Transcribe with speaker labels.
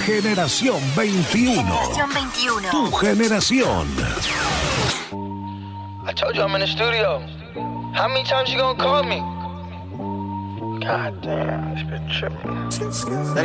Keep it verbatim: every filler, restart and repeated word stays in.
Speaker 1: Generación veintiuno.
Speaker 2: Generación veintiuno.
Speaker 1: Tu generación.
Speaker 3: I told you I'm in the studio. How many times you gonna call me? God damn, it's been tripping.